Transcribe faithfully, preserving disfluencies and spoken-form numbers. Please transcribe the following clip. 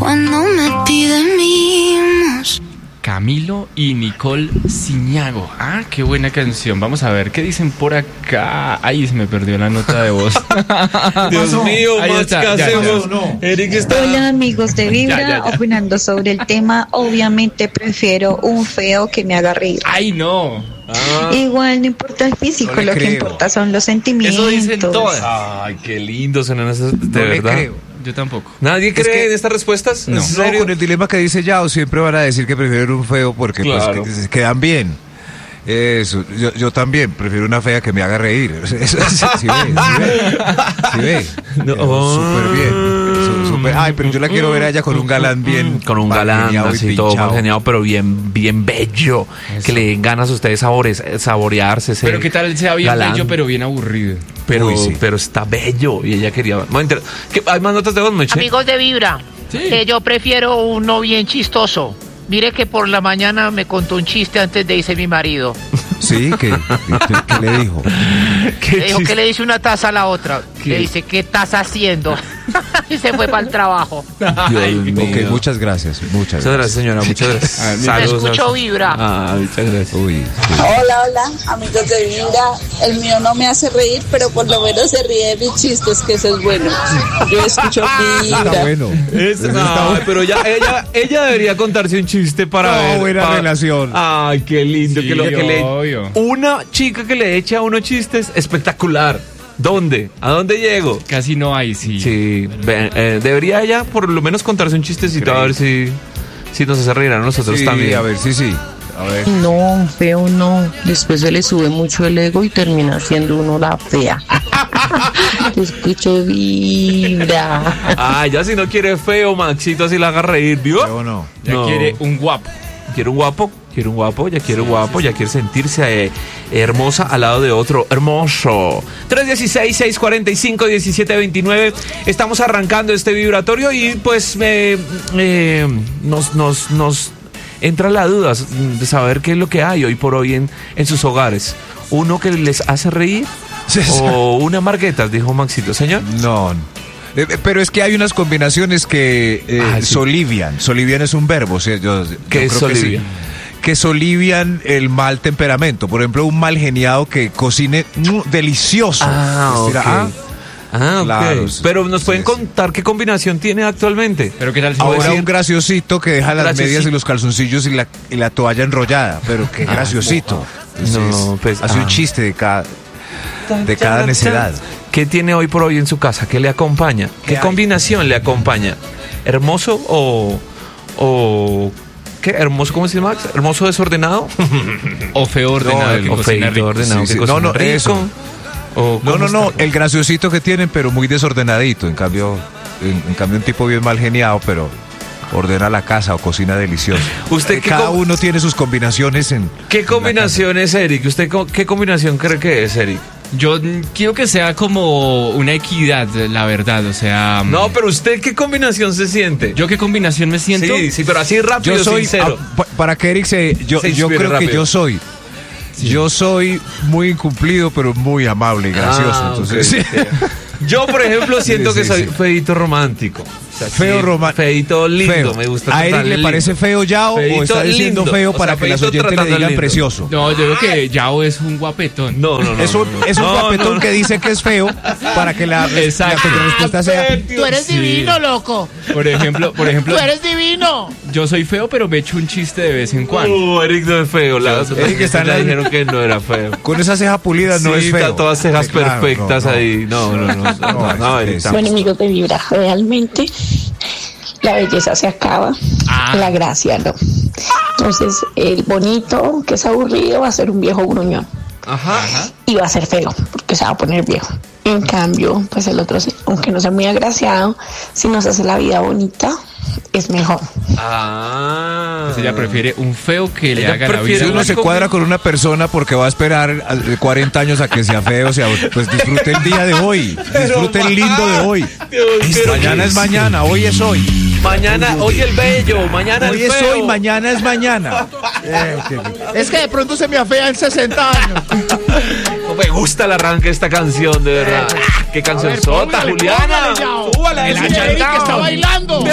cuando me piden mimos. Camilo y Nicole Ciñago. Ah, qué buena canción. Vamos a ver qué dicen por acá. Ay, se me perdió la nota de voz. Dios mío, Ahí Max, está, ¿qué ya, hacemos? ya, no. Eric está... Hola amigos de Vibra, Ya, ya, ya. opinando sobre el tema, obviamente prefiero un feo que me haga reír. Ay, no. Ah, Igual no importa el físico, No le lo que creo. importa son los sentimientos. Eso dicen todas. ay, qué lindo son esas, de No le verdad. creo. Yo tampoco. ¿Nadie cree que- en estas respuestas? No. ¿En No, serio? con el dilema que dice Yao, siempre van a decir que prefieren un feo porque Claro. pues, que- quedan bien. Eso, yo, yo también prefiero una fea que me haga reír. Eso, eso, sí, sí ve, sí ve, sí ve. No. Eh, Súper bien. Su- súper- ay, pero yo la quiero ver a ella con un galán bien. Con un galán, malgeniado y así todo pinchado. mal geniado, pero bien, bien bello. Eso. Que le den ganas a ustedes sabores, saborearse. ese Pero qué tal sea bien galán. bello, pero bien aburrido. Pero, Uy, sí. pero está bello y ella quería. Bueno, inter- ¿qué- ¿Hay más notas de voz, Meche? Amigos de Vibra, Sí. eh, yo prefiero uno bien chistoso. Mire que por la mañana me contó un chiste antes de irse mi marido. Sí, ¿qué, qué, qué le dijo? ¿Qué Le dijo chiste? que le dice una taza a la otra. ¿Qué? Le dice, ¿qué estás haciendo? Y se fue para el trabajo. Dios mío. Ok, muchas gracias, muchas Muchas gracias. gracias, señora. Muchas gracias. Ah, mira. Saludos. Me escucho Vibra. Ah, muchas gracias. Uy, sí. Hola, hola, amigos de Vibra. El mío no me hace reír, pero por lo menos se ríe de mis chistes, que eso es bueno. Yo escucho Está Vibra. bueno. Es- Eso está Ay, bueno. pero ya, ella, ella debería contarse un chiste para No, ver. buena pa- relación. Ay, qué lindo. Sí, que lo, que le, obvio. una chica que le eche a uno chistes, espectacular. ¿Dónde? ¿A dónde llego? Casi no hay, sí. Sí, ve- eh, debería ella por lo menos contarse un chistecito a ver si, si nos hace reír a nosotros Sí, también. a ver, sí, sí. A ver. No, feo no. Después se le sube mucho el ego y termina siendo uno la fea. Te escucho Vibra. Ah, ya si no quiere feo, Maxito, así la haga reír, ¿vio? ¿O no? Ya No. quiere un guapo. Quiere un guapo, quiere un guapo, ya quiere un guapo, ya quiere sentirse eh, hermosa al lado de otro hermoso. tres uno seis, seis cuatro cinco, uno siete dos nueve. Estamos arrancando este vibratorio y pues eh, eh, nos, nos, nos entra la duda de saber qué es lo que hay hoy por hoy en, en sus hogares. Uno que les hace reír o una marguetas, dijo Maxito. Señor. No. Eh, eh, pero es que hay unas combinaciones que eh, Ah, sí. solivian. Solivian es un verbo. O sea, yo, yo ¿Qué es creo que sí. solivian? Que solivian el mal temperamento. Por ejemplo, un mal geniado que cocine mm, delicioso. Ah, Es ok. decir, ah, Ah, ok. Claro, Pero nos sí, pueden sí. contar qué combinación tiene actualmente. Pero qué tal si ahora decir- un graciosito que deja las Graciosito. medias y los calzoncillos y la, y la toalla enrollada. Pero qué Ah, graciosito. no, Entonces, pues, hace ah. un chiste de cada, de cada necedad. ¿Qué tiene hoy por hoy en su casa? ¿Qué le acompaña? ¿Qué, ¿Qué hay? combinación le acompaña? ¿Hermoso o, o qué? ¿Hermoso cómo se llama? ¿Hermoso desordenado? O feo ordenado. No, que ¿O cocina feito rico. ordenado? Sí, que sí. cocina No, no, rico? eso. ¿O No, cómo no, no, está? el graciosito que tienen, pero muy desordenadito. En cambio, en, en cambio un tipo bien mal geniado, pero ordena la casa o cocina delicioso. ¿Usted Eh, qué Cada com- uno tiene sus combinaciones en... ¿Qué en la combinación es, Eric? ¿Usted co- qué combinación cree que es, Eric? Yo mm, quiero que sea como una equidad, la verdad. O sea. mm, No, pero ¿usted qué combinación se siente? ¿Yo qué combinación me siento? Sí, sí, pero así casa. rápido, Yo soy, sincero. ah, pa- para que Eric se... Yo, Se yo inspire creo rápido. que yo soy... Yo soy muy incumplido, pero muy amable y gracioso. Ah, entonces, ok, ok. Yo, por ejemplo, siento Sí, que sí, soy sí. feito romántico. O sea, Feo sí, romántico. Feito lindo, feo. me gusta. ¿A Eric tratar le lindo. parece feo Yao o Feito está diciendo lindo. feo O para sea, que las feito oyentes le tratando digan lindo. precioso? No, yo creo que Yao es un guapetón. No, no, no. Es un, no, no. es un No, guapetón no, no. que dice que es feo para que la, la Exacto. respuesta sea... Tú eres Sí. divino, loco. Por ejemplo, por ejemplo, Tú eres divino. yo soy feo, pero me echo un chiste de vez en cuando. Uh, Eric no es feo. La, Eric está en ya la- dijeron que no era feo. Con esa ceja pulida no Sí, es feo. está todas cejas Sí, claro, perfectas no, no. ahí. No, no, no. No, no, No, Eric, es- tampoco. Bueno, amigos de Vibra, realmente la belleza se acaba, Ah. la gracia no. Entonces, el bonito, que es aburrido, va a ser un viejo gruñón. Ajá. Y va a ser feo, porque se va a poner viejo. En cambio, pues el otro, aunque no sea muy agraciado, si nos hace la vida bonita, es mejor. Ah. Entonces ella prefiere un feo que le Ella haga la prefiere Si vida. uno se cuadra con una persona porque va a esperar a- de cuarenta años a que sea feo, o sea, pues disfrute el día de hoy, disfrute el lindo de hoy. Mañana es mañana, hoy es hoy. Mañana, hoy el bello, mañana Hoy el es feo. hoy, mañana es mañana. Eh, que- Es que de pronto se me afea en sesenta años. No me gusta el arranque de esta canción, de verdad. Ah, qué canción sota, póngale, Juliana. póngale, Yao. Súbala, El ese Eric que está chantao. bailando.